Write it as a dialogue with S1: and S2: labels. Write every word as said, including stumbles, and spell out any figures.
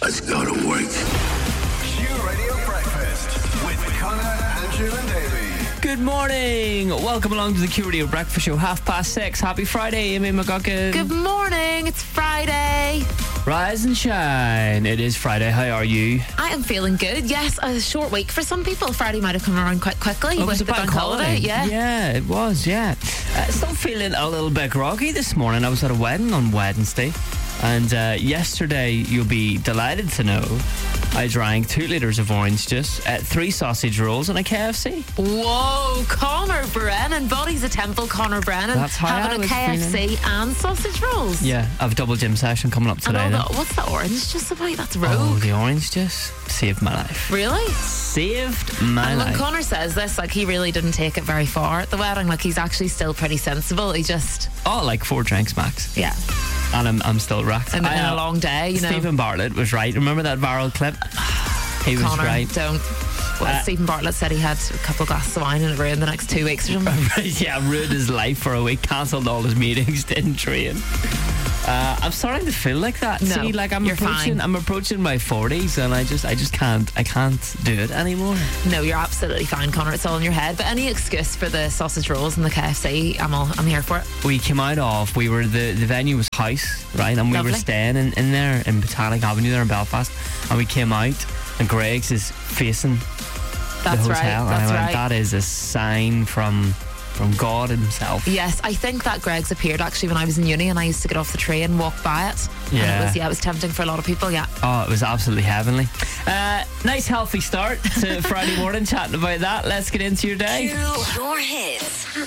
S1: Let's go to work.
S2: Q Radio Breakfast with Connor, Andrew and Davey.
S3: Good morning. Welcome along to the Q Radio Breakfast Show. Half past six. Happy Friday, Amy McGuckin.
S4: Good morning. It's Friday.
S3: Rise and shine. It is Friday. How are you?
S4: I am feeling good. Yes, a short week for some people. Friday might have come around quite quickly.
S3: Oh, it was
S4: with
S3: a
S4: the
S3: bank
S4: bank
S3: holiday.
S4: Yeah.
S3: Yeah, it was, yeah. Uh, still feeling a little bit groggy this morning. I was at a wedding on Wednesday. And uh, yesterday, you'll be delighted to know, I drank two litres of orange juice, uh, three sausage rolls and a K F C.
S4: Whoa, Connor Brennan. Body's a temple, Connor Brennan.
S3: That's how I
S4: having a
S3: was
S4: K F C
S3: feeling.
S4: and sausage rolls.
S3: Yeah, I have a double gym session coming up
S4: And
S3: today.
S4: all
S3: then.
S4: the, what's the orange juice about? That's rogue.
S3: Oh, the orange juice saved my life.
S4: Really?
S3: Saved my
S4: And when
S3: life.
S4: Connor says this, like, he really didn't take it very far at the wedding. Like, he's actually still pretty sensible. He just,
S3: Oh, like four drinks max.
S4: yeah.
S3: And I'm, I'm still racked.
S4: And
S3: I
S4: in a
S3: know.
S4: long day, you know.
S3: Stephen Bartlett was right. Remember that viral clip? He was
S4: Connor,
S3: right.
S4: don't. Well,
S3: Uh,
S4: Stephen Bartlett said he had a couple of glasses of wine and it ruined the next two weeks or something.
S3: Yeah, ruined his life for a week. Cancelled all his meetings. Didn't train. Uh, I'm starting to feel like that.
S4: No,
S3: See, like I'm
S4: you're
S3: approaching,
S4: fine.
S3: I'm approaching my forties, and I just, I just can't, I can't do it anymore.
S4: No, you're absolutely fine, Connor. It's all in your head. But any excuse for the sausage rolls and the K F C, I'm all, I'm here for it.
S3: We came out of, we were the, the venue was House, right, and we
S4: Lovely.
S3: were staying in, in there in Botanic Avenue there in Belfast, and we came out, and Greg's is facing
S4: That's
S3: the
S4: right.
S3: hotel, and
S4: That's
S3: I went,
S4: right.
S3: that is a sign from from God himself.
S4: Yes, I think that Greg's appeared actually when I was in uni and I used to get off the train and walk by it. And
S3: Yeah.
S4: it was, yeah, it was tempting for a lot of people, yeah.
S3: Oh, it was absolutely heavenly. Uh, nice healthy start to Friday morning chatting about that. Let's get into your day.
S5: Your hits.